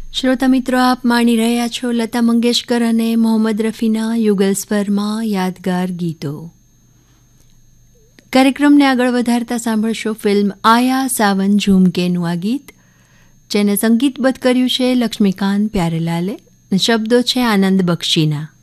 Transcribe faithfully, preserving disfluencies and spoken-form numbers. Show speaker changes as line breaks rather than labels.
શ્રોતા મિત્રો, આપ માણી રહ્યા છો લતા મંગેશકર અને મોહમ્મદ રફીના યુગલ સ્વરમાં યાદગાર ગીતો. કાર્યક્રમને આગળ વધારતા સાંભળશો ફિલ્મ આયા સાવન ઝુમકેનું આ ગીત, જેને સંગીતબદ્ધ કર્યું છે લક્ષ્મીકાંત પ્યારેલાલે. શબ્દો છે આનંદ બક્ષીના.